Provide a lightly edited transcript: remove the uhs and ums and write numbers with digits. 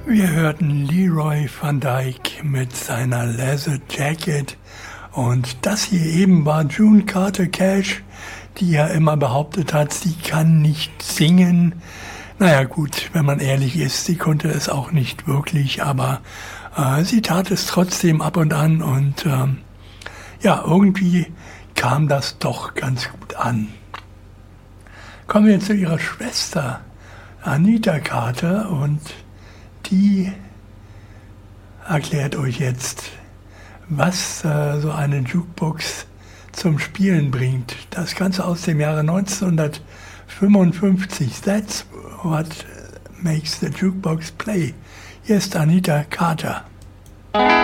Wir hörten Leroy Van Dyke mit seiner Leather Jacket und das hier eben war June Carter Cash, die ja immer behauptet hat, sie kann nicht singen. Naja gut, wenn man ehrlich ist, sie konnte es auch nicht wirklich, aber sie tat es trotzdem ab und an und ja, irgendwie kam das doch ganz gut an. Kommen wir zu ihrer Schwester Anita Carter und die erklärt euch jetzt, was so eine Jukebox zum Spielen bringt. Das Ganze aus dem Jahre 1955. That's what makes the jukebox play. Hier ist Anita Carter.